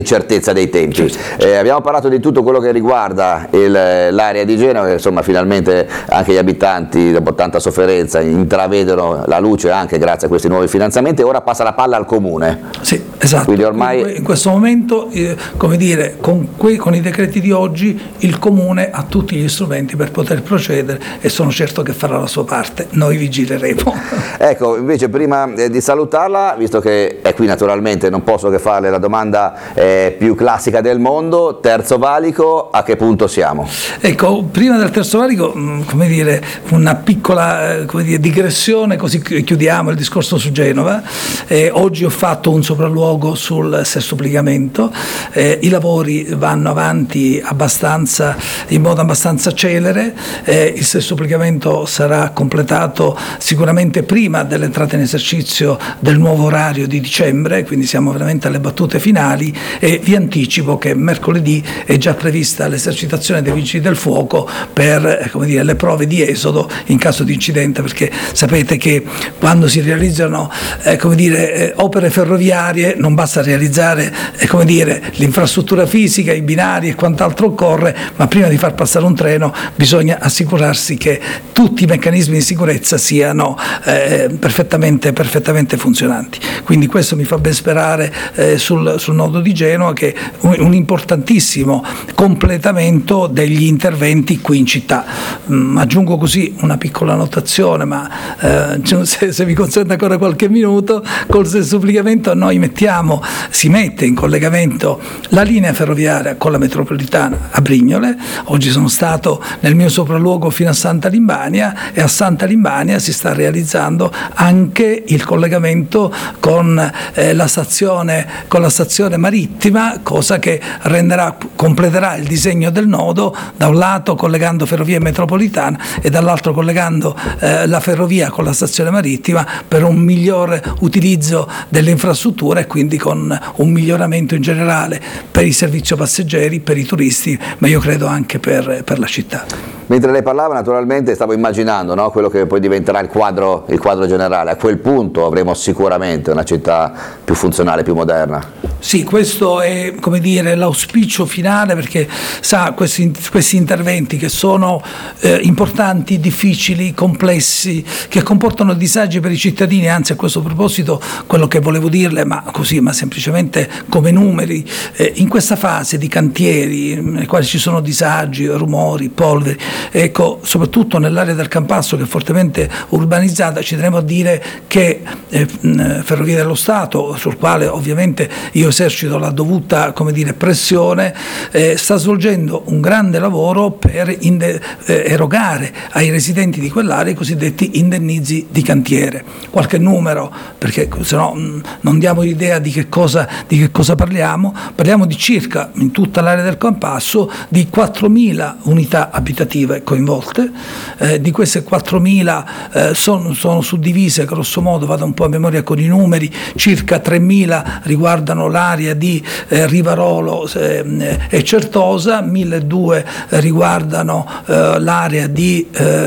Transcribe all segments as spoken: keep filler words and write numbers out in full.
certezza dei tempi. Eh, abbiamo parlato di tutto quello che riguarda l'area di Genova, che insomma finalmente anche gli abitanti dopo tanta sofferenza intravedono la luce anche grazie a questi nuovi finanziamenti. Ora passa la palla al Comune. Sì, esatto. Quindi ormai in questo momento, eh, come dire, con, que, con i decreti di oggi il Comune ha tutti gli strumenti per poter procedere e sono certo che farà la sua parte. Noi vigileremo. Ecco, invece prima eh, di salutarla, visto che è qui naturalmente, non posso che farle la domanda eh, più classica del mondo, Terzo Valico, a che punto siamo? Ecco, prima del Terzo Valico, come dire, una piccola come dire, digressione, così chiudiamo il discorso su Genova. Eh, oggi ho fatto un sopralluogo sul sessuplicamento, eh, i lavori vanno avanti abbastanza, in modo abbastanza celere, eh, il sessuplicamento sarà completato sicuramente prima dell'entrata in esercizio del nuovo orario di dicembre, quindi siamo veramente alle battute finali. E vi anticipo che mercoledì è già prevista l'esercitazione dei vigili del fuoco per come dire, le prove di esodo in caso di incidente, perché sapete che quando si realizzano eh, come dire, eh, opere ferroviarie non basta realizzare eh, come dire, l'infrastruttura fisica, i binari e quant'altro occorre, ma prima di far passare un treno bisogna assicurarsi che tutti i meccanismi di sicurezza siano eh, perfettamente, perfettamente funzionanti. Quindi questo mi fa ben sperare eh, sul, sul nodo di Genova, che un, un importantissimo completamento degli interventi qui in città. Mm, aggiungo così una piccola notazione, ma eh, se, se mi consente ancora qualche minuto, col sessuplicamento noi mettiamo, si mette in collegamento la linea ferroviaria con la metropolitana a Brignole. Oggi sono stato nel mio sopralluogo fino a Santa Limbania e a Santa Limbania si sta realizzando anche il collegamento con eh, la stazione con la stazione marittima, cosa che renderà, completerà il disegno del nodo, da un lato collegando ferrovia metropolitana e dall'altro collegando eh, la ferrovia con la stazione marittima per un migliore utilizzo delle infrastrutture e quindi con un miglioramento in generale per il servizio passeggeri, per i turisti, ma io credo anche per, per la città. Mentre lei parlava naturalmente stavo immaginando, no, quello che poi diventerà il quadro, il quadro generale. A quel punto avremo sicuramente una città più funzionale, più moderna. Sì, questo è come dire l'auspicio finale, perché sa questi, questi interventi che sono eh, importanti, difficili, complessi, che comportano disagi per i cittadini. Anzi, a questo proposito quello che volevo dirle, ma così, ma semplicemente come numeri, eh, in questa fase di cantieri nei quali ci sono disagi, rumori, polveri, ecco, soprattutto nell'area del Campasso che è fortemente urbanizzata, ci tenevo a dire che eh, Ferrovie dello Stato, sul quale ovviamente io esercito la dovuta come dire, pressione, eh, sta svolgendo un grande lavoro per inde- eh, erogare ai residenti di quell'area i cosiddetti indennizi di cantiere. Qualche numero, perché se no mh, non diamo idea di che cosa, di che cosa parliamo. Parliamo di circa, in tutta l'area del Campasso, di quattromila unità abitative coinvolte. Eh, di queste quattromila eh, sono, sono suddivise, grosso modo, vado un po' a memoria con i numeri, circa tremila riguardano l'area di eh, Rivarolo eh, e Certosa, milleduecento riguardano eh, l'area di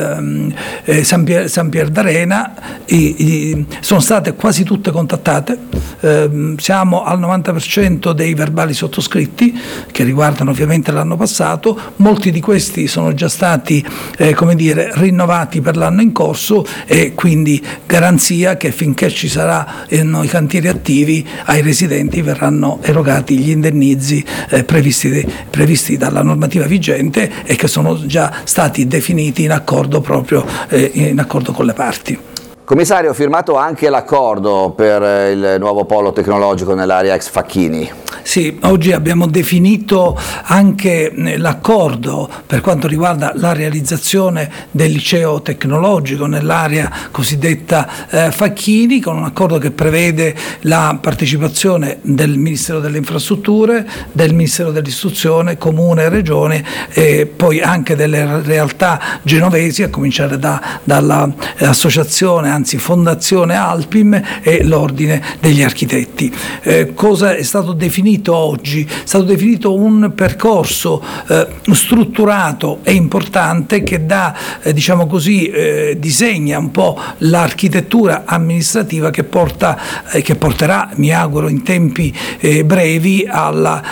eh, San, Pier, San Pier d'Arena. I, i, sono state quasi tutte contattate, eh, siamo al novanta per cento dei verbali sottoscritti che riguardano ovviamente l'anno passato. Molti di questi sono già stati eh, come dire, rinnovati per l'anno in corso e quindi garanzia che finché ci saranno i cantieri attivi ai residenti verranno erogati gli indennizi eh, previsti, previsti dalla normativa vigente e che sono già stati definiti in accordo proprio eh, in accordo con le parti. Commissario, ho firmato anche l'accordo per il nuovo polo tecnologico nell'area ex Facchini. Sì, oggi abbiamo definito anche l'accordo per quanto riguarda la realizzazione del liceo tecnologico nell'area cosiddetta eh, Facchini, con un accordo che prevede la partecipazione del Ministero delle Infrastrutture, del Ministero dell'Istruzione, Comune e Regione e poi anche delle realtà genovesi, a cominciare da, dall'associazione, anzi Fondazione Alpim e l'Ordine degli Architetti. Eh, cosa è stato definito oggi? È stato definito un percorso eh, strutturato e importante che dà, eh, diciamo così, eh, disegna un po' l'architettura amministrativa che porta, eh, che porterà, mi auguro in tempi eh, brevi, alla